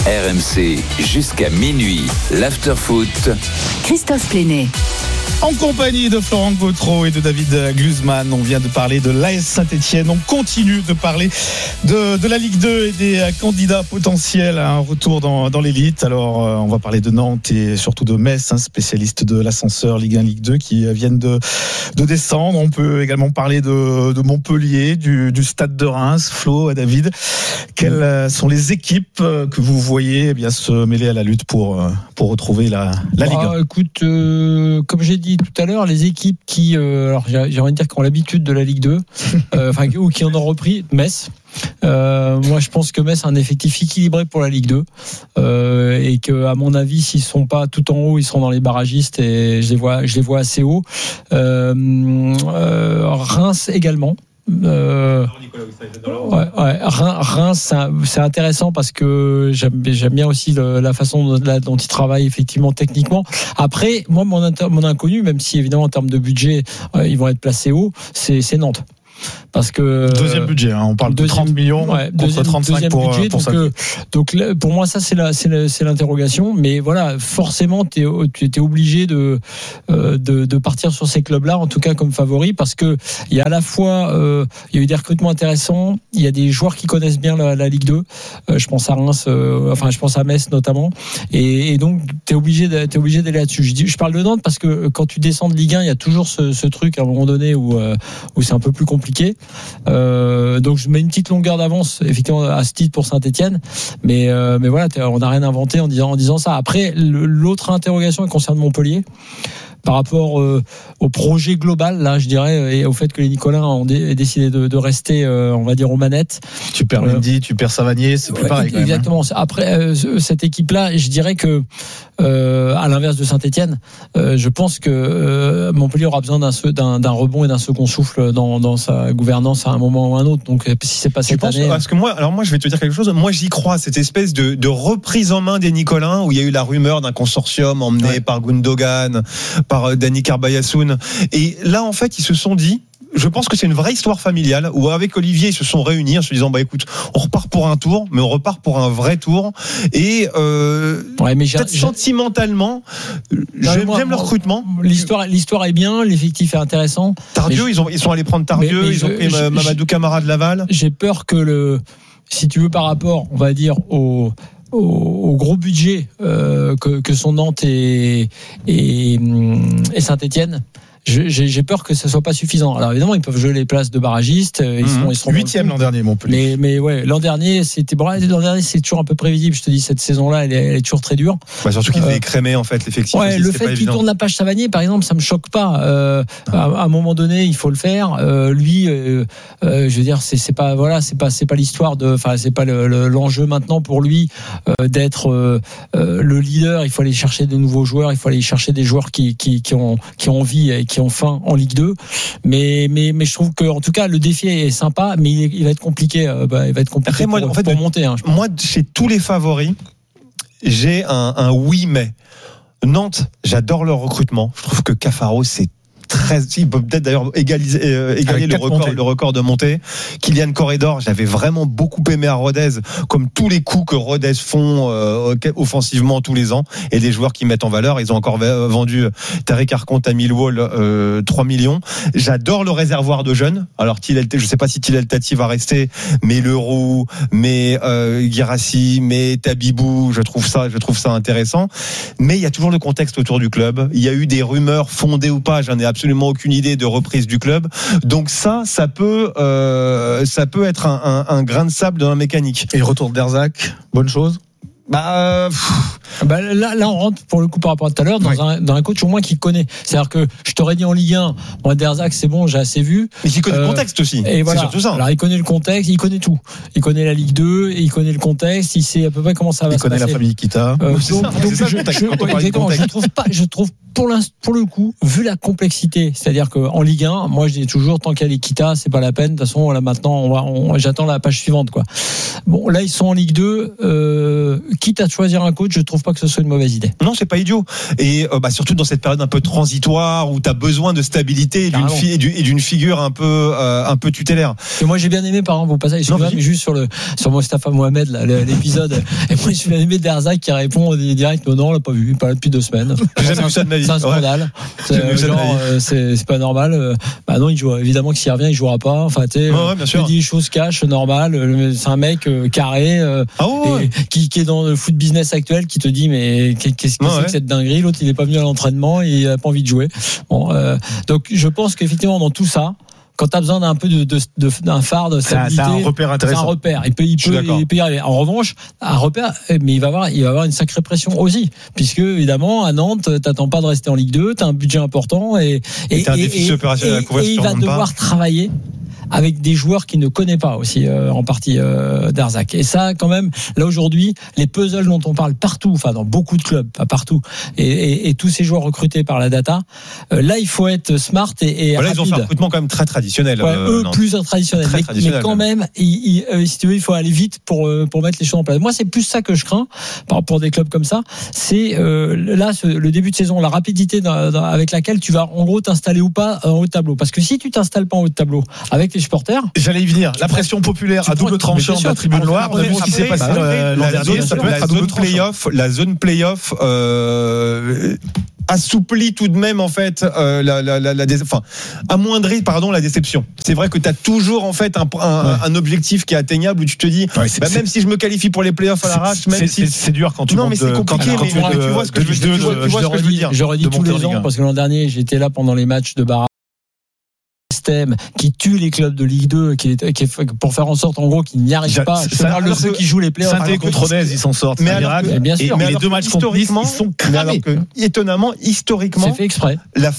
RMC jusqu'à minuit. L'after-foot. Christophe Plénet. En compagnie de Florent Gautreau et de David Glusman, on vient de parler de l'AS Saint-Etienne. On continue de parler de la Ligue 2 et des candidats potentiels à un retour dans l'élite. Alors, on va parler de Nantes et surtout de Metz, spécialiste de l'ascenseur Ligue 1, Ligue 2, qui viennent de descendre. On peut également parler de Montpellier, du Stade de Reims. Flo, David, quelles sont les équipes que vous voyez se mêler à la lutte pour retrouver la Ligue 1? Écoute, comme j'ai dit tout à l'heure, les équipes qui, alors j'ai envie de dire qui ont l'habitude de la Ligue 2, ou qui en ont repris, Metz. Moi, je pense que Metz a un effectif équilibré pour la Ligue 2 et que, à mon avis, s'ils sont pas tout en haut, ils seront dans les barragistes et je les vois assez haut. Reims également. Reims, c'est intéressant parce que j'aime bien aussi la façon dont ils travaillent effectivement techniquement. Après, moi, mon inconnu, même si évidemment en termes de budget, ils vont être placés haut, c'est Nantes. Parce que deuxième budget, on parle de 30 millions contre 35 pour ça. Donc pour moi ça c'est l'interrogation, mais voilà, forcément tu es obligé de partir sur ces clubs-là, en tout cas comme favori, parce que il y a à la fois il y a eu des recrutements intéressants, il y a des joueurs qui connaissent bien la Ligue 2. Je pense à Reims, je pense à Metz notamment, et donc t'es obligé d'aller là-dessus. Je parle de Nantes parce que quand tu descends de Ligue 1, il y a toujours ce truc à un moment donné où c'est un peu plus compliqué. Donc je mets une petite longueur d'avance effectivement à ce titre pour Saint-Etienne, mais voilà, on n'a rien inventé en disant ça. Après, l'autre interrogation concerne Montpellier par rapport au projet global, là, je dirais, et au fait que les Nicolins ont décidé de rester, on va dire, aux manettes. Tu perds Mendy, tu perds Savanier, c'est plus pareil. Exactement. Après, cette équipe-là, je dirais que, à l'inverse de Saint-Etienne, je pense que Montpellier aura besoin d'un rebond et d'un second souffle dans sa gouvernance à un moment ou à un autre. Donc, si c'est pas cette année. Parce que moi, je vais te dire quelque chose. Moi, j'y crois, cette espèce de reprise en main des Nicolins, où il y a eu la rumeur d'un consortium emmené par Gundogan, par Dani Carbayassoun. Et là, en fait, ils se sont dit, je pense que c'est une vraie histoire familiale où avec Olivier ils se sont réunis en se disant écoute, on repart pour un tour, mais on repart pour un vrai tour. Et peut-être sentimentalement, j'aime le recrutement. L'histoire est bien, l'effectif est intéressant. Tardieu, ils sont allés prendre Tardieu, ils ont pris Mamadou Camara de Laval. J'ai peur que si tu veux, par rapport, on va dire au gros budget que sont Nantes et Saint-Etienne, j'ai peur que ça soit pas suffisant. Alors évidemment, ils peuvent jouer les places de barragistes. Ils seront 8e l'an dernier, Montpellier. Mais ouais, l'an dernier, c'est toujours un peu prévisible. Je te dis, cette saison-là, elle est toujours très dure. Surtout qu'il devait écrémer en fait l'effectif. Ouais, le fait qu'il tourne la page Savanier, par exemple, ça me choque pas. À un moment donné, il faut le faire. Lui, je veux dire, c'est pas l'histoire c'est pas l'enjeu maintenant pour lui d'être le leader. Il faut aller chercher de nouveaux joueurs. Il faut aller chercher des joueurs qui ont envie et qui ont faim en Ligue 2, mais je trouve que en tout cas le défi est sympa, mais il va être compliqué. Après, moi, pour monter. Moi, chez tous les favoris, j'ai un oui mais. Nantes, j'adore leur recrutement. Je trouve que Cafaro, il peut peut-être d'ailleurs égaler le record de montée. Kylian Corredor, j'avais vraiment beaucoup aimé à Rodez, comme tous les coups que Rodez font offensivement tous les ans, et des joueurs qui mettent en valeur. Ils ont encore vendu Tariq Arconte à Millwall 3 millions. J'adore le réservoir de jeunes. Alors je sais pas si Tilel Tati va rester, mais Leroux, mais Guirassi, mais Tabibou, je trouve ça intéressant. Mais il y a toujours le contexte autour du club. Il y a eu des rumeurs fondées ou pas, j'en ai absolument aucune idée de reprise du club. Donc ça peut être un grain de sable dans la mécanique. Et retour d'Herzak, bonne chose. Là on rentre pour le coup par rapport à tout à l'heure dans un coach au moins qui connaît. C'est-à-dire que je t'aurais dit en Ligue 1, moi Derzac c'est bon, j'ai assez vu. Mais qui connaît le contexte aussi. Et voilà. C'est surtout ça. Alors il connaît le contexte, il connaît tout. Il connaît la Ligue 2, et il connaît le contexte, il sait à peu près comment ça va se passer. Il connaît la famille Kita. Je trouve pour le coup, vu la complexité, c'est-à-dire qu'en Ligue 1, moi je dis toujours tant qu'il y a les Kita, c'est pas la peine. De toute façon, là maintenant, j'attends la page suivante, quoi. Bon, là ils sont en Ligue 2. Quitte à choisir un coach, je trouve trouve pas que ce soit une mauvaise idée. Non, c'est pas idiot. Et surtout dans cette période un peu transitoire où tu as besoin de stabilité et d'une figure un peu tutélaire. Et moi j'ai bien aimé par exemple au passage, mais juste sur Mostafa Mohamed là, l'épisode. Et moi j'ai bien aimé Derzak qui répond direct non, on l'a pas vu, pas depuis 2 semaines. J'ai jamais vu ça de ma vie. C'est un scandale. C'est pas normal. Non, il joue évidemment que s'il revient, il jouera pas. Enfin, tu sais, il dit choses cash, normal. C'est un mec carré qui est dans le foot business actuel, qui te dit mais qu'est-ce que c'est que cette dinguerie? L'autre, il est pas venu à l'entraînement et il a pas envie de jouer. Bon, donc je pense qu'effectivement dans tout ça, quand tu as besoin d'un peu d'un phare de stabilité, c'est un repère intéressant. C'est un repère. Il peut y arriver. En revanche, un repère, mais il va avoir une sacrée pression aussi, puisque évidemment à Nantes, t'attends pas de rester en Ligue 2, t'as un budget important et t'as un déficit opérationnel à couvrir. Et il va devoir travailler avec des joueurs qu'il ne connaît pas aussi en partie Derzak. Et ça, quand même, là aujourd'hui, les puzzles dont on parle partout, enfin dans beaucoup de clubs, pas partout, et tous ces joueurs recrutés par la data, là il faut être smart et rapide. Ils ont fait un recrutement quand même très traditionnel. Plus traditionnel. Mais quand même, si tu veux, il faut aller vite pour mettre les choses en place. Moi, c'est plus ça que je crains par rapport à des clubs comme ça. C'est là le début de saison, la rapidité avec laquelle tu vas en gros t'installer ou pas en haut de tableau. Parce que si tu t'installes pas en haut de tableau avec les supporters. J'allais y venir. La pression populaire à double tranchant de la tribune Loire. On a vu ce qui s'est passé l'an dernier. Ça peut être à double tranchant. La zone play-off assouplit tout de même en fait amoindrit la déception. C'est vrai que tu as toujours en fait un objectif qui est atteignable où tu te dis même si je me qualifie pour les play-offs à l'arrache, même si c'est dur quand tu montes. Non mais c'est compliqué, mais tu vois ce que je veux dire. J'aurais dit tous les ans parce que l'an dernier j'étais là pendant les matchs de Barra qui tue les clubs de Ligue 2 qui pour faire en sorte en gros qu'ils n'y arrivent pas. Je parle de ceux qui jouent les playoffs. Saint-Étienne contre Rodez, ils s'en sortent. Mais bien sûr. Mais les 2 matchs contre Nice, ils sont cramés. Étonnamment, historiquement, c'est fait exprès.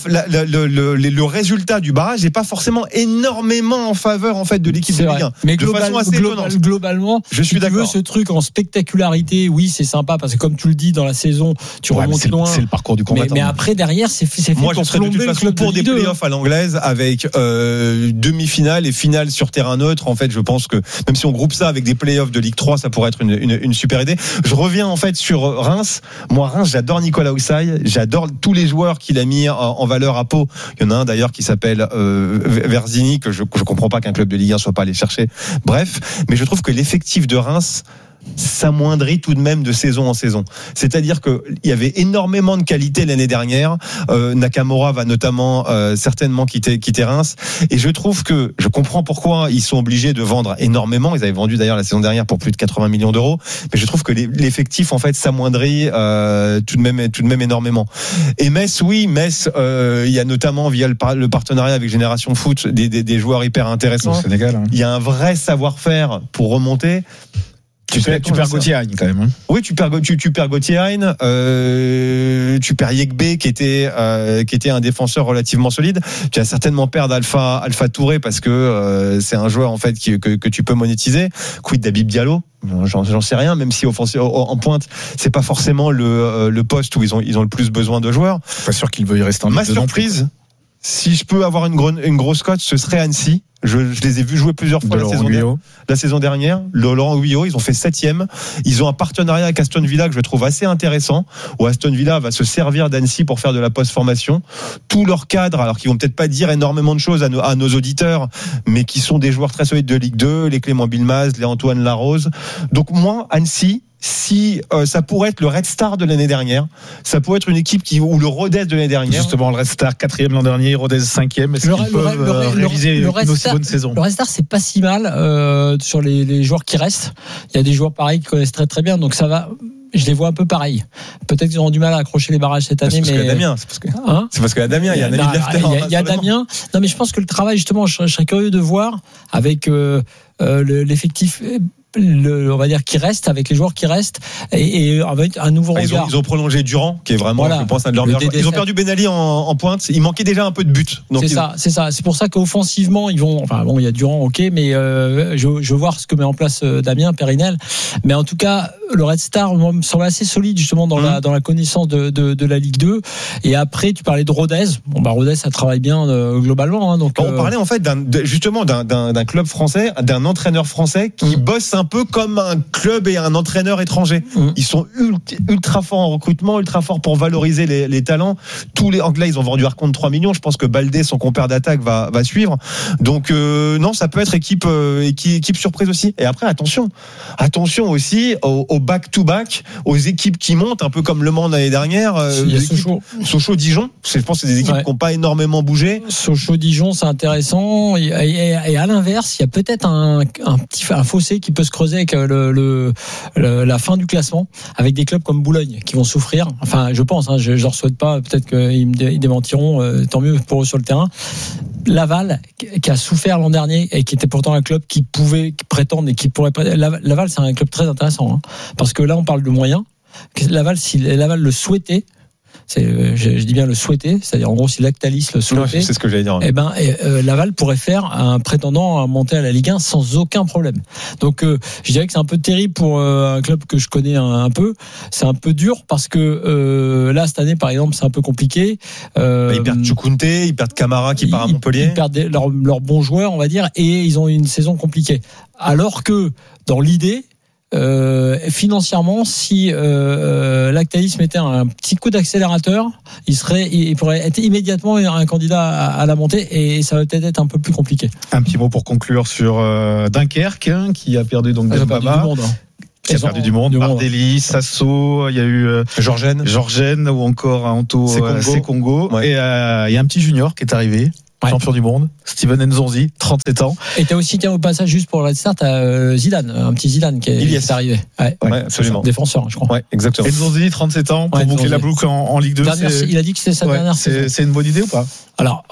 Le résultat du barrage n'est pas forcément énormément en faveur en fait de l'équipe de Ligue 1. Mais globalement, je suis d'accord. Ce truc en spectacularité, oui, c'est sympa parce que comme tu le dis dans la saison, tu remontes loin. C'est le parcours du combattant. Mais après derrière, c'est fait pour plomber le club pour des playoffs à l'anglaise avec demi-finale et finale sur terrain neutre. En fait, je pense que même si on groupe ça avec des playoffs de Ligue 3, ça pourrait être une super idée. Je reviens en fait sur Reims. Moi, Reims, j'adore Nicolas Oussaï. J'adore tous les joueurs qu'il a mis en valeur à Pau. Il y en a un d'ailleurs qui s'appelle Verzini, que je comprends pas qu'un club de Ligue 1 soit pas allé chercher. Bref, mais je trouve que l'effectif de Reims s'amoindrit tout de même de saison en saison. C'est-à-dire qu'il y avait énormément de qualité l'année dernière. Nakamura va notamment certainement quitter Reims. Et je trouve que je comprends pourquoi ils sont obligés de vendre énormément. Ils avaient vendu d'ailleurs la saison dernière pour plus de 80 millions d'euros. Mais je trouve que l'effectif en fait s'amoindrit tout de même énormément. Et Metz, il y a notamment via le partenariat avec Génération Foot des joueurs hyper intéressants. Au Sénégal, hein. Il y a un vrai savoir-faire pour remonter. Tu perds Gauthier Hein quand même. Oui, tu perds Gauthier Hein, tu perds Yekbe qui était un défenseur relativement solide. Tu vas certainement perdre Alpha Touré parce que c'est un joueur en fait que tu peux monétiser. Quid d'Habib Diallo? J'en sais rien, même si en pointe, c'est pas forcément le poste où ils ont le plus besoin de joueurs. Pas sûr qu'il veuille rester en Ma surprise, si je peux avoir une grosse cote, ce serait Annecy. Je les ai vus jouer plusieurs fois la saison dernière. Laurent Guyot, ils ont fait 7e. Ils ont un partenariat avec Aston Villa que je trouve assez intéressant, où Aston Villa va se servir d'Annecy pour faire de la post-formation. Tous leurs cadres, alors qu'ils vont peut-être pas dire énormément de choses à nos auditeurs, mais qui sont des joueurs très solides de Ligue 2, les Clément Bilmaz, les Antoine Larose. Donc moi, Annecy, si ça pourrait être le Red Star de l'année dernière, ça pourrait être une équipe ou le Rodez de l'année dernière. Justement, le Red Star 4e l'an dernier, Rodez 5e. Est-ce qu'ils peuvent réaliser une aussi bonne saison? Le Red Star, c'est pas si mal sur les joueurs qui restent. Il y a des joueurs pareils qui connaissent très très bien, donc ça va. Je les vois un peu pareils. Peut-être qu'ils auront du mal à accrocher les barrages cette année, mais c'est parce qu'il y a Damien. Il y a un ami de l'after. Il y a Damien. Non, mais je pense que le travail, justement, je serais curieux de voir avec l'effectif. On va dire qui reste avec les joueurs qui restent et avec un nouveau regard. Ils ont prolongé Durand qui est vraiment je pense un de leurs meilleurs. Ils ont perdu Ben Ali en pointe, il manquait déjà un peu de but. Donc c'est ça, c'est pour ça qu'offensivement ils vont il y a Durand mais je veux voir ce que met en place Damien Périnel, mais en tout cas le Red Star me semble assez solide justement dans la connaissance de la Ligue 2. Et après, tu parlais de Rodez. Bon, Rodez, ça travaille bien globalement. Hein, donc on parlait en fait justement d'un club français, d'un entraîneur français qui bosse un peu comme un club et un entraîneur étranger. Ils sont ultra forts en recrutement, ultra forts pour valoriser les talents. Tous les Anglais, ils ont vendu Arconte 3 millions. Je pense que Baldé, son compère d'attaque, va suivre. Donc non, ça peut être équipe surprise aussi. Et après, attention aussi au back-to-back, aux équipes qui montent, un peu comme Le Mans l'année dernière. Il y a Sochaux-Dijon. Je pense que c'est des équipes qui n'ont pas énormément bougé. Sochaux-Dijon, c'est intéressant. Et à l'inverse, il y a peut-être un fossé qui peut se creuser avec la fin du classement, avec des clubs comme Boulogne qui vont souffrir. Enfin, je pense, je leur souhaite pas. Peut-être qu'ils démentiront. Tant mieux pour eux sur le terrain. Laval, qui a souffert l'an dernier et qui était pourtant un club qui pouvait prétendre et qui pourrait. Laval, c'est un club très intéressant, hein, parce que là, on parle de moyens. Laval, si Laval le souhaitait. Je dis bien le souhaiter, c'est-à-dire en gros si Lactalis le souhaitait, c'est ce que j'allais dire. Laval pourrait faire un prétendant à monter à la Ligue 1 sans aucun problème. Donc je dirais que c'est un peu terrible pour un club que je connais un peu. C'est un peu dur parce que là cette année par exemple c'est un peu compliqué. Ils perdent Choukounte, ils perdent Camara qui part à Montpellier. Ils perdent leurs bons joueurs on va dire et ils ont une saison compliquée. Alors que dans l'idée financièrement, si Lactalis mettait un petit coup d'accélérateur, il pourrait être immédiatement un candidat à la montée et ça va peut-être être un peu plus compliqué. Un petit mot pour conclure sur Dunkerque, qui a perdu donc Dembaba. Qui a perdu du monde, Bardelli, Sasso, il y a eu Georgen ou encore Anto Sekongo. Ouais. Et il y a un petit junior qui est arrivé. Champion du monde, Steven Nzonzi, 37 ans. Et t'as aussi, au passage, juste pour le Red Star, t'as Zidane, un petit Zidane qui est arrivé. Ouais, absolument. Défenseur, je crois. Ouais, exactement. Nzonzi, 37 ans, pour boucler la boucle en Ligue 2. Il a dit que c'était sa dernière saison. C'est une bonne idée ou pas? Alors,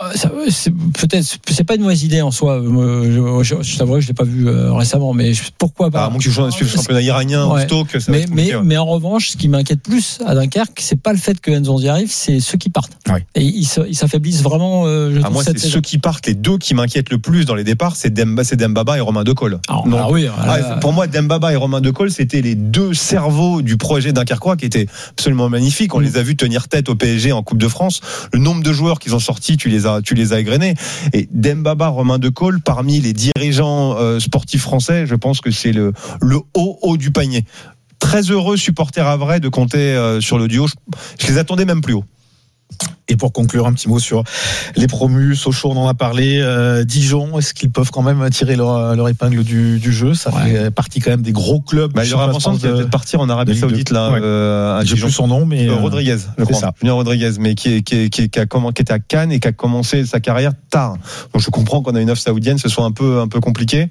c'est pas une mauvaise idée en soi. Je t'avoue, je l'ai pas vu récemment, mais pourquoi pas? Moi, tu joues le championnat iranien au Stoke. Mais en revanche, ce qui m'inquiète plus à Dunkerque, c'est pas le fait que Nzonzi arrive, c'est ceux qui partent. Ouais. Et ils s'affaiblissent vraiment. Moi, c'est ceux qui partent. Les deux qui m'inquiètent le plus dans les départs, c'est Dembaba et Romain Decaule. Pour moi, Dembaba et Romain Decaule, c'était les deux cerveaux du projet dunkerquois qui étaient absolument magnifiques. On les a vus tenir tête au PSG en Coupe de France. Le nombre de joueurs qu'ils ont sortis, tu les as égrenés. Et Dembaba, Romain Decaule, parmi les dirigeants sportifs français, je pense que c'est le haut du panier. Très heureux supporter à vrai de compter sur le duo. Je les attendais même plus haut. Et pour conclure, un petit mot sur les promus. Sochaux, on en a parlé. Dijon, est-ce qu'ils peuvent quand même tirer leur épingle du jeu? Ça fait partie quand même des gros clubs. Il y aura Vincent qui va peut-être partir en Arabie Saoudite là. J'ai plus son nom, mais Rodriguez, je crois. Ça. Junior Rodriguez, mais qui était à Cannes et qui a commencé sa carrière tard. Donc je comprends qu'on a une offre saoudienne, ce soit un peu compliqué.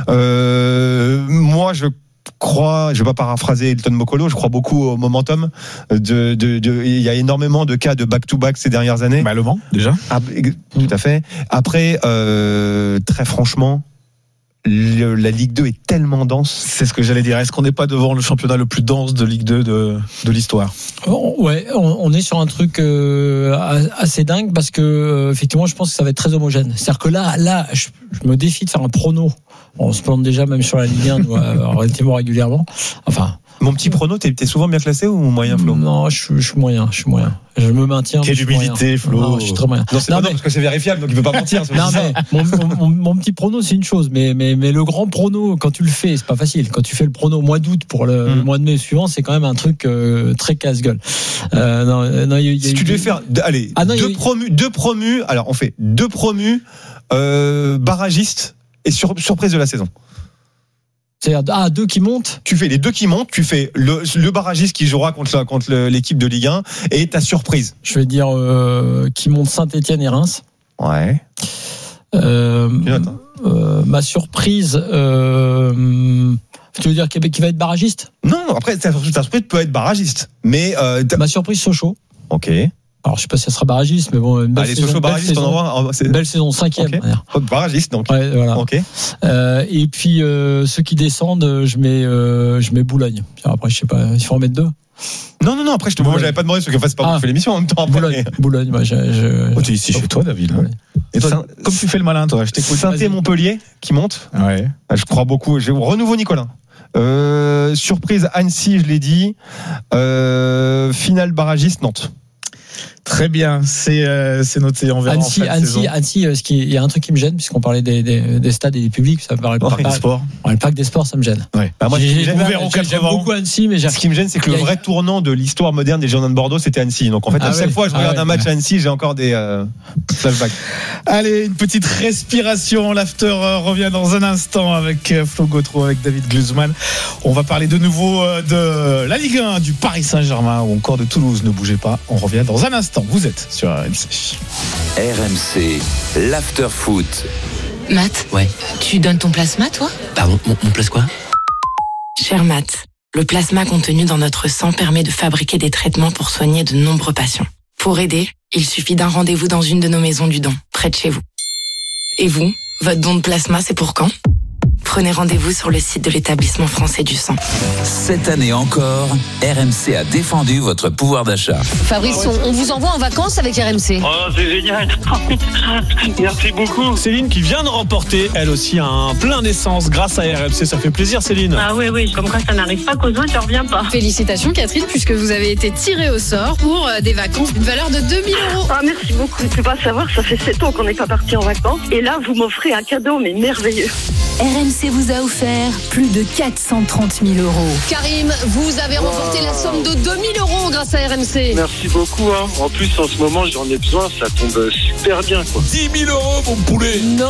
Moi, je vais pas paraphraser Elton Mokolo, je crois beaucoup au momentum. Il y a énormément de cas de back-to-back ces dernières années. Le Mans, déjà. Tout à fait. Après, très franchement, la Ligue 2 est tellement dense. C'est ce que j'allais dire. Est-ce qu'on n'est pas devant le championnat le plus dense de Ligue 2 de l'histoire? Ouais, on est sur un truc assez dingue parce que effectivement, je pense que ça va être très homogène. C'est-à-dire que là, je me défie de faire un prono. On se plante déjà même sur la Ligue 1 relativement régulièrement. Enfin. Mon petit prono, t'es souvent bien classé ou moyen, Flo? Non, je suis moyen. Je me maintiens. Quelle humilité, Flo. Non, je suis très moyen. Non, c'est parce que c'est vérifiable, donc il ne peut pas mentir. Non, mais mon petit prono, c'est une chose, mais le grand prono, quand tu le fais, c'est pas facile. Quand tu fais le prono au mois d'août pour le mois de mai suivant, c'est quand même un truc très casse-gueule. Si tu devais faire, allez, deux promus. Alors, on fait 2 promus, barragistes et surprise de la saison. C'est-à-dire 2 qui montent. Tu fais les 2 qui montent, tu fais le barragiste qui jouera contre l'équipe de Ligue 1 et ta surprise. Je vais dire qui monte Saint-Etienne et Reims. Ouais. Ma surprise, tu veux dire qui va être barragiste? Non, après ta surprise peut être barragiste, mais ma surprise Sochaux. Ok. Alors je sais pas si ça sera barragiste, mais bon, une belle saison, barragiste, belle saison 5e. Okay. Barragiste donc. Ouais, voilà. Ok. Et puis ceux qui descendent, je mets Boulogne. Après je sais pas, il faut en mettre 2. Non. Après moi j'avais pas demandé ce que fasse pas. On fait l'émission en même temps. Boulogne. Moi, tu es ici chez toi, David. Ouais. Et toi, comme tu fais le malin, toi, je t'écoute. Saint-Étienne Montpellier qui monte. Ouais. Je crois beaucoup. Renouveau Nicolas. Surprise Annecy, je l'ai dit. Finale barragiste Nantes. Très bien, c'est noté. On verra Annecy, il y a un truc qui me gêne, puisqu'on parlait des stades et des publics, ça me paraît pas. Le parc des sports, ça me gêne. Ouais. Bah moi, j'aime beaucoup Annecy, mais ce qui me gêne, c'est que le vrai tournant de l'histoire moderne des Girondins de Bordeaux, c'était Annecy. Donc en fait, à chaque fois que je regarde un match à Annecy, j'ai encore des flashbacks. Allez, une petite respiration. L'after revient dans un instant avec Flo Gautreau, avec David Gluzman. On va parler de nouveau de la Ligue 1, du Paris Saint-Germain ou encore de Toulouse. Ne bougez pas, on revient dans un instant. Vous êtes sur RMC. RMC, l'after foot. Matt, ouais. Tu donnes ton plasma, toi ? Pardon, mon place quoi ? Cher Matt, le plasma contenu dans notre sang permet de fabriquer des traitements pour soigner de nombreux patients. Pour aider, il suffit d'un rendez-vous dans une de nos maisons du don, près de chez vous. Et vous, votre don de plasma, c'est pour quand ? Prenez rendez-vous sur le site de l'établissement français du sang. Cette année encore, RMC a défendu votre pouvoir d'achat. Fabrice, on vous envoie en vacances avec RMC. Oh, c'est génial. Merci beaucoup. Céline qui vient de remporter, elle aussi, un plein d'essence grâce à RMC. Ça fait plaisir, Céline. Ah oui, comme quoi ça n'arrive pas qu'aux autres, ça revient pas. Félicitations Catherine, puisque vous avez été tirée au sort pour des vacances d'une valeur de 2 000 €. Ah, merci beaucoup. Tu peux pas savoir, ça fait 7 ans qu'on n'est pas parti en vacances. Et là, vous m'offrez un cadeau, mais merveilleux. RMC vous a offert plus de 430 000 €. Karim, vous avez remporté la somme de 2 000 € grâce à RMC. Merci beaucoup. En plus, en ce moment, j'en ai besoin. Ça tombe super bien, quoi. 10 000 €, mon poulet. Non.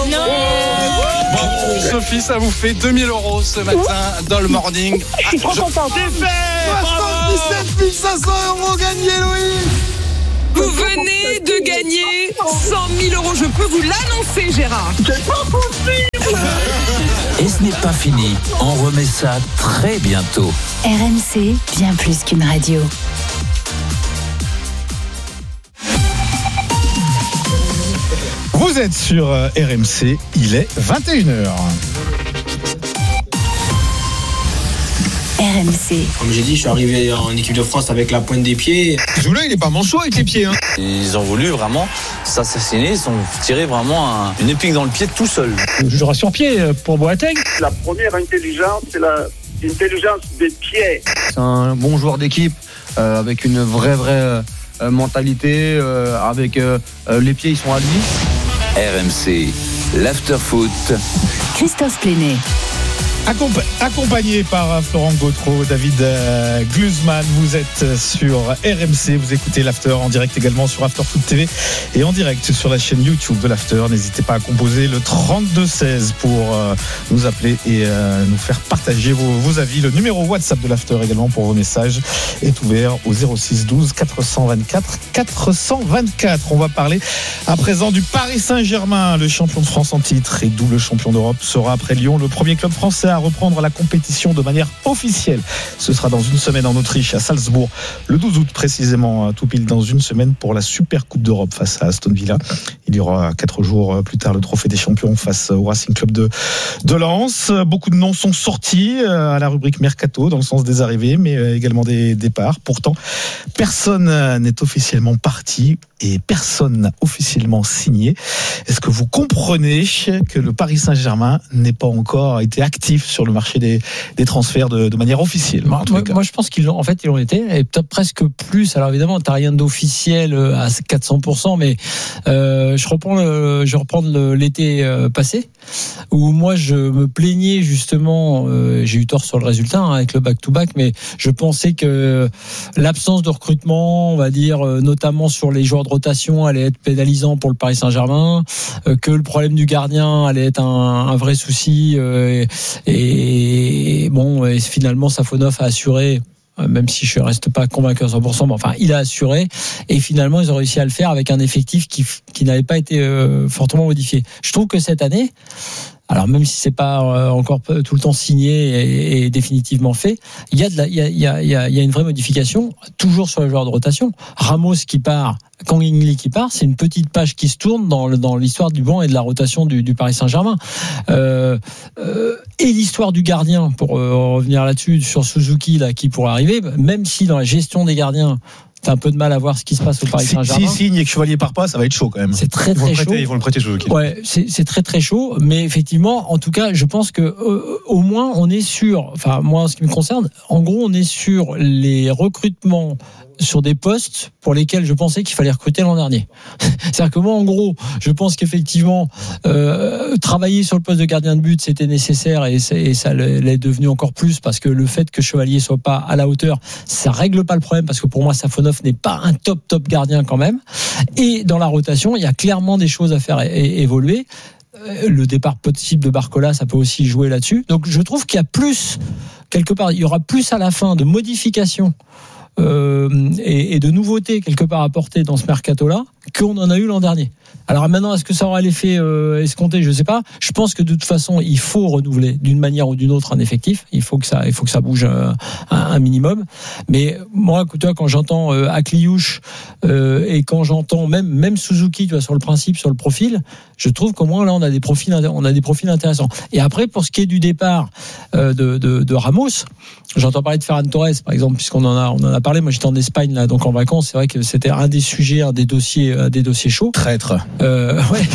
Bravo, Sophie, ça vous fait 2 000 € ce matin dans le morning. Je suis trop content. C'est fait. 77 500 € gagnés, Louis. Vous venez de gagner 100 000 €. Je peux vous l'annoncer, Gérard. C'est pas possible. Et ce n'est pas fini, on remet ça très bientôt. RMC, bien plus qu'une radio. Vous êtes sur RMC, il est 21h. RMC. Comme j'ai dit, je suis arrivé en équipe de France avec la pointe des pieds. Zoula, il est pas manchot avec les pieds. Ils ont voulu vraiment s'assassiner, ils ont tiré vraiment une épingle dans le pied tout seul. Je jouerai sur pied pour Boateng. La première intelligence, c'est l'intelligence des pieds. C'est un bon joueur d'équipe avec une vraie mentalité, avec les pieds, ils sont à lui. RMC, l'after foot. Christophe Plenet. Accompagné par Florent Gautreau, David Gluzman, vous êtes sur RMC, vous écoutez l'After en direct également sur After Foot TV et en direct sur la chaîne YouTube de l'After. N'hésitez pas à composer le 32-16 pour nous appeler et nous faire partager vos avis. Le numéro WhatsApp de l'After également pour vos messages est ouvert au 06 12 424 424. On va parler à présent du Paris Saint-Germain, le champion de France en titre et double champion d'Europe, sera après Lyon le premier club français à reprendre la compétition de manière officielle. Ce sera dans une semaine en Autriche, à Salzbourg, le 12 août précisément, tout pile dans une semaine pour la Super Coupe d'Europe face à Aston Villa. Il y aura 4 jours plus tard le Trophée des Champions face au Racing Club de Lens. Beaucoup de noms sont sortis à la rubrique Mercato dans le sens des arrivées, mais également des départs. Pourtant, personne n'est officiellement parti et personne n'a officiellement signé. Est-ce que vous comprenez que le Paris Saint-Germain n'ait pas encore été actif sur le marché des transferts de manière officielle? Moi, je pense qu'ils l'ont été, et peut-être presque plus. Alors évidemment, t'as rien d'officiel à 400%, mais je reprends l'été passé, où moi je me plaignais justement, j'ai eu tort sur le résultat avec le back-to-back, mais je pensais que l'absence de recrutement, on va dire, notamment sur les joueurs de rotation, allait être pénalisant pour le Paris Saint-Germain, que le problème du gardien allait être un vrai souci, et finalement Safonov a assuré, même si je reste pas convaincu à 100%, mais enfin il a assuré, et finalement ils ont réussi à le faire avec un effectif qui n'avait pas été fortement modifié. Je trouve que cette année, alors même si c'est pas encore tout le temps signé et définitivement fait, il y a une vraie modification toujours sur les joueurs de rotation. Ramos qui part, Kang In-lee qui part, c'est une petite page qui se tourne dans l'histoire du banc et de la rotation du Paris Saint-Germain. Et l'histoire du gardien, pour revenir là-dessus, sur Suzuki là qui pourrait arriver, même si dans la gestion des gardiens t'as un peu de mal à voir ce qui se passe au Paris Saint-Germain. Si signe et que Chevalier part pas, ça va être chaud quand même. C'est très très chaud. Ils vont le prêter Suzuki. Ouais, c'est très très chaud, mais effectivement, en tout cas, je pense que au moins on est sûr. Enfin, moi, en ce qui me concerne, en gros, on est sur les recrutements sur des postes pour lesquels je pensais qu'il fallait recruter l'an dernier. C'est-à-dire que moi, en gros, je pense qu'effectivement, travailler sur le poste de gardien de but, c'était nécessaire et ça l'est devenu encore plus parce que le fait que Chevalier soit pas à la hauteur, ça règle pas le problème parce que pour moi, Safonov n'est pas un top gardien quand même. Et dans la rotation, il y a clairement des choses à faire évoluer. Le départ possible de Barcola, ça peut aussi jouer là-dessus. Donc, je trouve qu'il y a plus, quelque part, il y aura plus à la fin de modifications et de nouveautés quelque part apportées dans ce mercato-là qu'on en a eu l'an dernier. Alors maintenant, est-ce que ça aura l'effet escompté ? Je ne sais pas. Je pense que de toute façon, il faut renouveler d'une manière ou d'une autre un effectif. Il faut que ça bouge un minimum. Mais moi, toi, quand j'entends Akliouche et quand j'entends même Suzuki, tu vois, sur le principe, sur le profil, je trouve qu'au moins là, on a des profils intéressants. Et après, pour ce qui est du départ de Ramos, j'entends parler de Ferran Torres, par exemple, puisqu'on en a parlé. Moi, j'étais en Espagne là, donc en vacances. C'est vrai que c'était un des sujets, un des dossiers chauds. Traître. Ouais.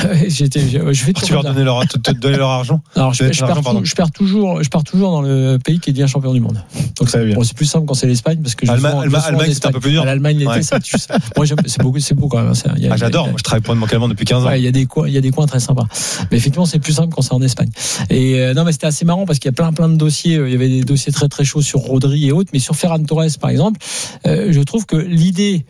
Je vais tu leur donner leur argent. Alors je pars toujours dans le pays qui devient champion du monde. Donc bon, c'est plus simple quand c'est l'Espagne parce que Allemagne c'est un peu plus dur. L'Allemagne l'été, ouais. Moi c'est beau quand même. J'adore. Moi je travaille pour le Manque Allemand depuis 15 ans. Ouais, il y a des coins très sympas. Mais effectivement c'est plus simple quand c'est en Espagne. Et non mais c'était assez marrant parce qu'il y a plein de dossiers. Il y avait des dossiers très très chauds sur Rodri et autres, mais sur Ferran Torres par exemple, je trouve que l'idée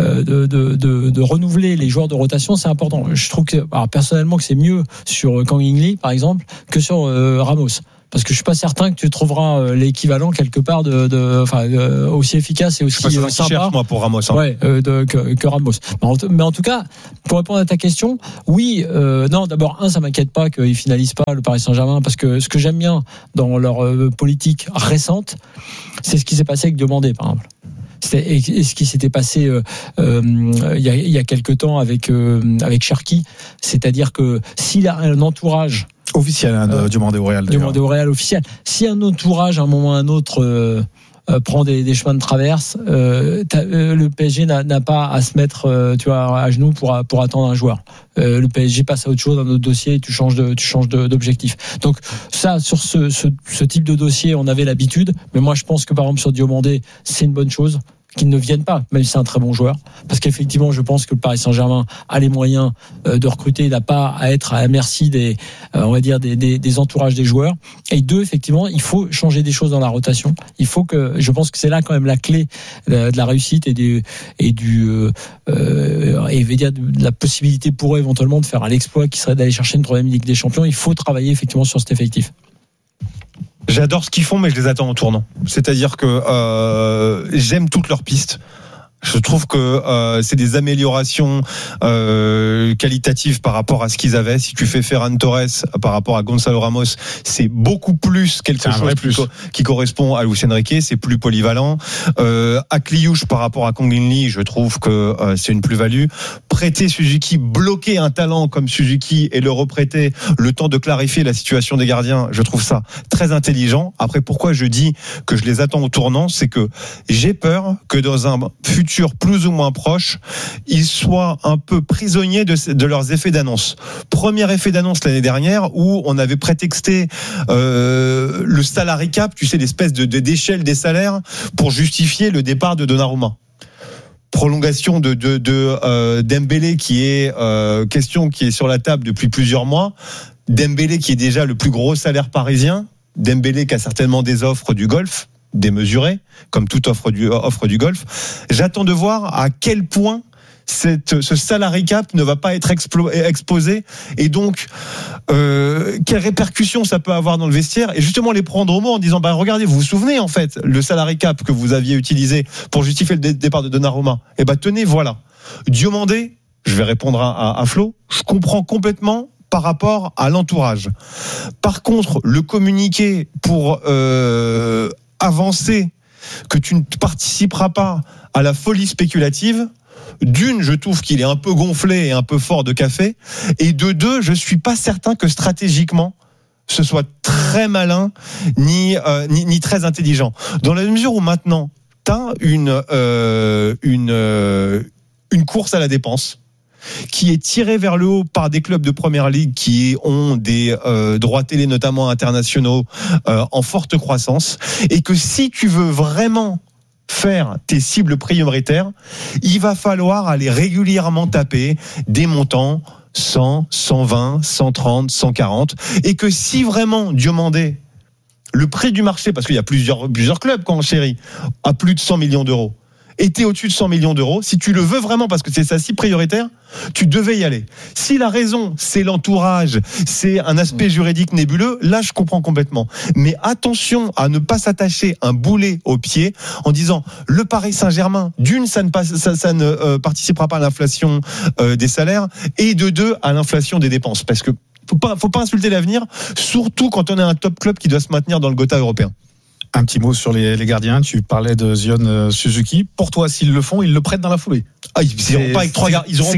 de renouveler les joueurs de rotation, c'est important. Je trouve personnellement que c'est mieux sur Kang In-lee par exemple que sur Ramos. Parce que je suis pas certain que tu trouveras l'équivalent quelque part aussi efficace et aussi sympa. Cherche, moi pour Ramos. Hein. Ouais, que Ramos. Mais en tout cas, pour répondre à ta question, oui, non, d'abord ça m'inquiète pas qu'ils finalisent pas le Paris Saint-Germain parce que ce que j'aime bien dans leur politique récente, c'est ce qui s'est passé avec Diomandé par exemple. Et ce qui s'était passé il y a quelque temps avec Cherki, c'est-à-dire que s'il a un entourage officiel de Diomandé au Real. Diomandé au Real officiel. Si un entourage à un moment ou à un autre prend des chemins de traverse, le PSG n'a pas à se mettre à genoux pour attendre un joueur. Le PSG passe à autre chose dans notre dossier et tu changes d'objectif. Donc ça, sur ce type de dossier, on avait l'habitude. Mais moi, je pense que par exemple sur Diomandé, c'est une bonne chose qu'ils ne viennent pas, même si c'est un très bon joueur. Parce qu'effectivement, je pense que le Paris Saint-Germain a les moyens de recruter, n'a pas à être à la merci des entourages des joueurs. Et deux, effectivement, il faut changer des choses dans la rotation. Je pense que c'est là quand même la clé de la réussite de la possibilité pour eux éventuellement de faire l'exploit qui serait d'aller chercher une 3e Ligue des Champions. Il faut travailler effectivement sur cet effectif. J'adore ce qu'ils font, mais je les attends en tournant. C'est-à-dire que j'aime toutes leurs pistes. Je trouve que c'est des améliorations qualitatives par rapport à ce qu'ils avaient. Si tu fais Ferran Torres par rapport à Gonzalo Ramos, c'est beaucoup plus quelque chose qui correspond à Luis Enrique. C'est plus polyvalent. Akliouche par rapport à Kang In-lee, je trouve que c'est une plus-value. Prêter Suzuki, bloquer un talent comme Suzuki et le reprêter, le temps de clarifier la situation des gardiens, je trouve ça très intelligent. Après, pourquoi je dis que je les attends au tournant, c'est que j'ai peur que dans un futur plus ou moins proche, ils soient un peu prisonniers de leurs effets d'annonce. Premier effet d'annonce l'année dernière où on avait prétexté le salary cap, tu sais, l'espèce d'échelle des salaires pour justifier le départ de Donnarumma. Prolongation de Dembélé qui est question qui est sur la table depuis plusieurs mois. Dembélé qui est déjà le plus gros salaire parisien. Dembélé qui a certainement des offres du golf démesurées, comme toute offre du golf. J'attends de voir à quel point ce salary cap ne va pas être exposé et donc quelles répercussions ça peut avoir dans le vestiaire et justement les prendre au mot en disant regardez, vous vous souvenez en fait le salary cap que vous aviez utilisé pour justifier le départ de Donnarumma, tenez, voilà. Diomandé, je vais répondre à Flo, je comprends complètement par rapport à l'entourage. Par contre, le communiqué pour avancer que tu ne participeras pas à la folie spéculative, d'une, je trouve qu'il est un peu gonflé et un peu fort de café, et de deux, je suis pas certain que stratégiquement ce soit très malin ni très intelligent. Dans la mesure où maintenant t'as une course à la dépense qui est tirée vers le haut par des clubs de première ligue qui ont des droits télé notamment internationaux en forte croissance, et que si tu veux vraiment faire tes cibles prioritaires, il va falloir aller régulièrement taper des montants 100, 120, 130, 140, et que si vraiment Diomandé, le prix du marché, parce qu'il y a plusieurs clubs qui enchérit à plus de 100 millions d'euros, était au-dessus de 100 millions d'euros, si tu le veux vraiment parce que c'est sa cible prioritaire, tu devais y aller. Si la raison, c'est l'entourage, c'est un aspect juridique nébuleux, là je comprends complètement. Mais attention à ne pas s'attacher un boulet au pied en disant le Paris Saint-Germain, d'une, ça ne participera pas à l'inflation des salaires, et de deux, à l'inflation des dépenses. Parce que faut pas insulter l'avenir, surtout quand on est un top club qui doit se maintenir dans le Gotha européen. Un petit mot sur les gardiens. Tu parlais de Zion Suzuki. Pour toi, s'ils le font, ils le prêtent dans la foulée. Ah, ils iront pas avec 3 gardiens. Ils iront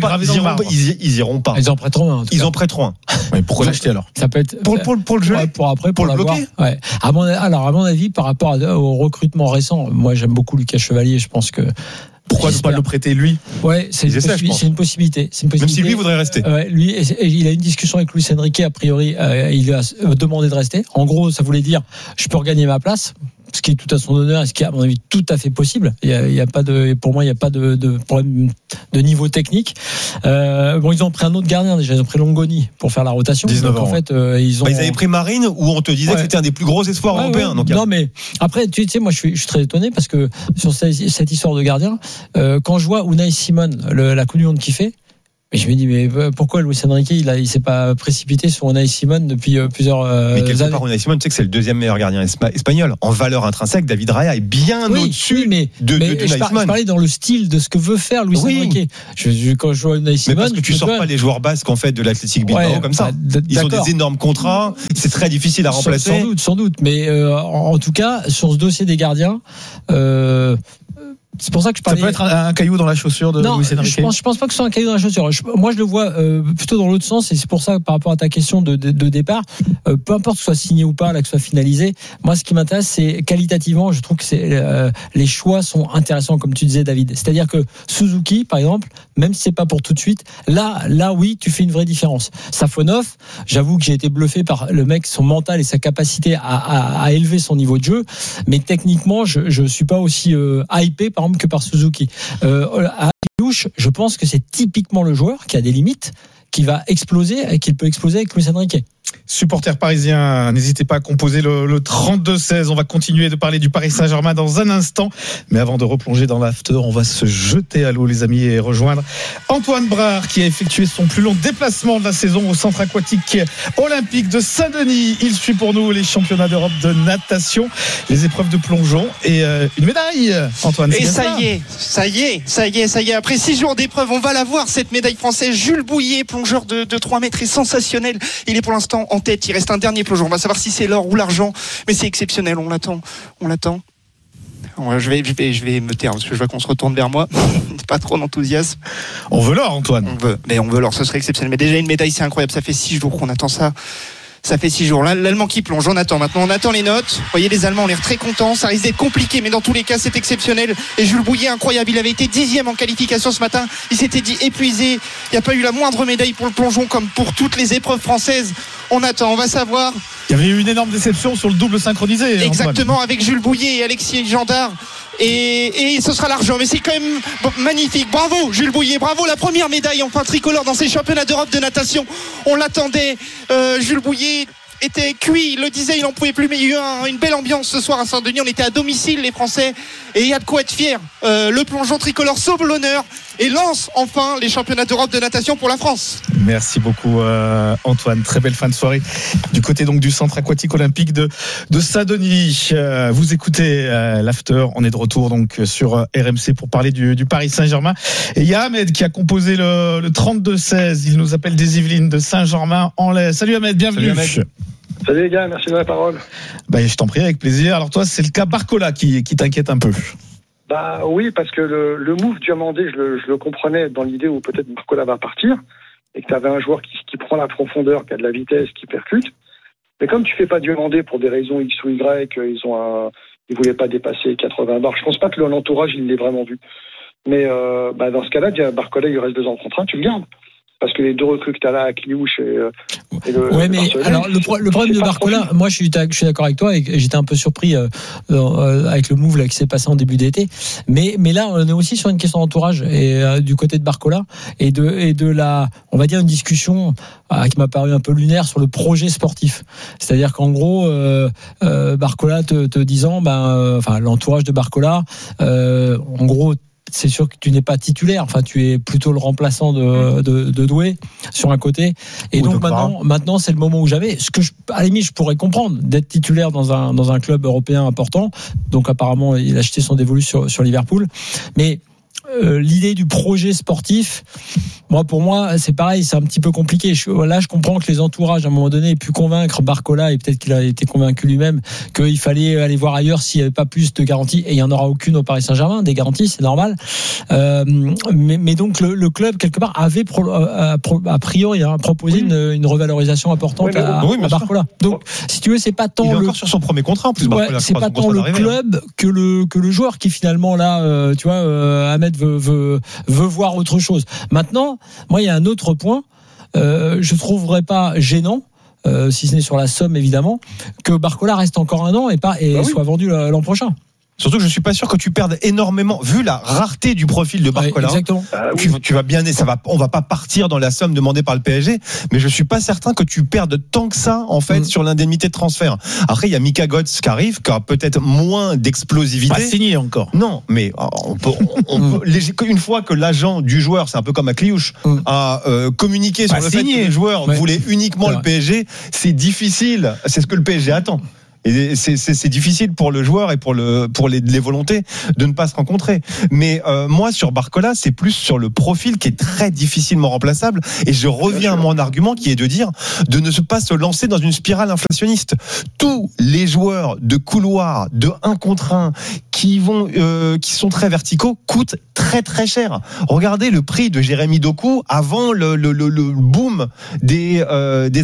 pas. Ils en prêteront un. Ils en prêteront un. Mais pourquoi l'acheter alors? Ça peut être pour le jeu, pour le bloquer. Ouais. À mon avis, par rapport au recrutement récent, moi j'aime beaucoup Lucas Chevalier. Je pense que. Pourquoi ne pas le prêter lui? Ouais, c'est une possibilité. Même si lui voudrait rester. Lui, il a une discussion avec Luis Enrique. A priori, il a demandé de rester. En gros, ça voulait dire, je peux regagner ma place. Ce qui est tout à son honneur et ce qui est à mon avis tout à fait possible. Il y a pas de, pour moi, il y a pas de problème de niveau technique. Ils ont pris un autre gardien déjà, ils ont pris Longoni pour faire la rotation. 19 donc ans, en fait, ils avaient pris Marine où on te disait que c'était un des plus gros espoirs européens. Ouais. Donc, non mais après, tu sais, moi je suis très étonné parce que sur cette histoire de gardien, quand je vois Unai Simon, la Coupe du Monde qu'il fait. Et je me dis, mais pourquoi Luis Enrique, il s'est pas précipité sur Unai Simon depuis plusieurs mais quelque années. part, Unai Simon, tu sais que c'est le deuxième meilleur gardien espagnol. En valeur intrinsèque, David Raya est bien au-dessus de Unai Simon. Je parlais dans le style de ce que veut faire Luis Enrique. Quand je vois Unai Simon. Mais parce que tu sors pas les joueurs basques, en fait, de l'Athletic Bilbao comme ça. Ils ont des énormes contrats. C'est très difficile à remplacer. Sans doute. Mais en tout cas, sur ce dossier des gardiens, c'est pour ça que je parlais. Ça peut être un caillou dans la chaussure de Luis Enrique. Je pense pas que ce soit un caillou dans la chaussure. Moi, je le vois plutôt dans l'autre sens, et c'est pour ça, par rapport à ta question de départ, peu importe que ce soit signé ou pas, là, que ce soit finalisé, moi, ce qui m'intéresse, c'est qualitativement, je trouve que les choix sont intéressants, comme tu disais, David. C'est-à-dire que Suzuki, par exemple, même si c'est pas pour tout de suite, là, oui, tu fais une vraie différence. Safonov, j'avoue que j'ai été bluffé par le mec, son mental et sa capacité à élever son niveau de jeu, mais techniquement, je suis pas aussi hypé, par exemple, que par Suzuki. À Ilouche, je pense que c'est typiquement le joueur qui a des limites, qui va exploser et qu'il peut exploser avec Luis Enrique. Supporters parisiens, n'hésitez pas à composer le 32-16. On va continuer de parler du Paris Saint-Germain dans un instant. Mais avant de replonger dans l'after, on va se jeter à l'eau, les amis, et rejoindre Antoine Brard, qui a effectué son plus long déplacement de la saison au centre aquatique olympique de Saint-Denis. Il suit pour nous les championnats d'Europe de natation, les épreuves de plongeon et une médaille, Antoine. Et ça y est. Après 6 jours d'épreuve, on va la voir, cette médaille française. Jules Bouillet, plongeur de 3 mètres, est sensationnel. Il est pour l'instant en tête, il reste un dernier plongeon, on va savoir si c'est l'or ou l'argent, mais c'est exceptionnel, on l'attend. Je vais me taire parce que je vois qu'on se retourne vers moi. Pas trop d'enthousiasme. On veut l'or, Antoine. On veut l'or, ce serait exceptionnel. Mais déjà une médaille, c'est incroyable, ça fait 6 jours qu'on attend ça. Ça fait 6 jours. Là, l'Allemand qui plonge, on attend maintenant. On attend les notes. Vous voyez, les Allemands ont l'air très contents. Ça risque d'être compliqué, mais dans tous les cas, c'est exceptionnel. Et Jules Bouillet, incroyable. Il avait été 10e en qualification ce matin. Il s'était dit épuisé. Il n'y a pas eu la moindre médaille pour le plongeon, comme pour toutes les épreuves françaises. On attend, on va savoir. Il y avait eu une énorme déception sur le double synchronisé. Exactement, Antoine. Avec Jules Bouillet et Alexis Gendard. Et ce sera l'argent, mais c'est quand même magnifique. Bravo Jules Bouillet, bravo, la première médaille enfin tricolore dans ces championnats d'Europe de natation. On l'attendait. Jules Bouillet était cuit, il le disait, il n'en pouvait plus, mais il y a eu une belle ambiance ce soir à Saint-Denis. On était à domicile, les Français, et il y a de quoi être fier. Le plongeon tricolore sauve l'honneur et lance enfin les championnats d'Europe de natation pour la France. Merci beaucoup Antoine, très belle fin de soirée du côté donc du centre aquatique olympique de Saint-Denis. Vous écoutez l'after, on est de retour donc sur RMC pour parler du Paris Saint-Germain, et il y a Ahmed qui a composé le 32-16. Il nous appelle des Yvelines de Saint-Germain-en-Laye. Salut Ahmed, bienvenue. Salut Ahmed. Salut les gars, merci de la parole. Je t'en prie, avec plaisir. Alors toi, c'est le cas Barcola qui t'inquiète un peu. Oui, parce que le move Diomandé, je le comprenais dans l'idée où peut-être Barcola va partir et que tu avais un joueur qui prend la profondeur, qui a de la vitesse, qui percute. Mais comme tu fais pas Diomandé pour des raisons X ou Y, ils ont Il voulait pas dépasser 80 bars. Je pense pas que l'entourage, il l'ait vraiment vu. Mais dans ce cas-là, Barcola, il reste 2 ans de contrat, tu le gardes. Parce que les 2 recrues que tu as là, Kliouche et le. Ouais, mais alors le problème de Barcola, moi je suis d'accord avec toi, et j'étais un peu surpris avec le move là qui s'est passé en début d'été. Mais là, on est aussi sur une question d'entourage et du côté de Barcola et de la, on va dire, une discussion qui m'a paru un peu lunaire sur le projet sportif. C'est-à-dire qu'en gros, Barcola te disant, l'entourage de Barcola, en gros. C'est sûr que tu n'es pas titulaire, enfin tu es plutôt le remplaçant de Doué sur un côté. Et donc maintenant c'est le moment où jamais, à la limite je pourrais comprendre d'être titulaire dans un club européen important. Donc apparemment il a acheté son dévolu sur Liverpool, mais l'idée du projet sportif, pour moi, c'est pareil, c'est un petit peu compliqué. Là, je comprends que les entourages, à un moment donné, aient pu convaincre Barcola, et peut-être qu'il a été convaincu lui-même, qu'il fallait aller voir ailleurs s'il n'y avait pas plus de garanties. Et il n'y en aura aucune au Paris Saint-Germain, des garanties, c'est normal. Mais donc, le club, quelque part, avait a priori proposé une revalorisation importante à Barcola. Donc, si tu veux, c'est pas tant il est encore sur son premier contrat, en plus, Barcola. C'est pas tant le club que le joueur qui, finalement, là, tu vois, Ahmed veut voir autre chose. Maintenant, moi, il y a un autre point. Je trouverais pas gênant, si ce n'est sur la somme évidemment, que Barcola reste encore 1 an et soit vendu l'an prochain. Surtout que je suis pas sûr que tu perdes énormément, vu la rareté du profil de Barcola. Exactement. Tu vas bien, on va pas partir dans la somme demandée par le PSG, mais je suis pas certain que tu perdes tant que ça, en fait, sur l'indemnité de transfert. Après, il y a Mika Götze qui arrive, qui a peut-être moins d'explosivité. Pas signé encore. Non, mais on peut, une fois que l'agent du joueur, c'est un peu comme à Kliouche, a communiqué sur le fait que le joueur voulait uniquement le PSG, c'est difficile. C'est ce que le PSG attend. Et c'est difficile pour le joueur et pour les volontés de ne pas se rencontrer. Mais moi, sur Barcola, c'est plus sur le profil qui est très difficilement remplaçable. Et je reviens à mon argument qui est de dire de ne pas se lancer dans une spirale inflationniste. Tous les joueurs de couloir, de 1 contre 1, qui sont très verticaux, coûtent très très cher. Regardez le prix de Jérémy Doku avant le boom des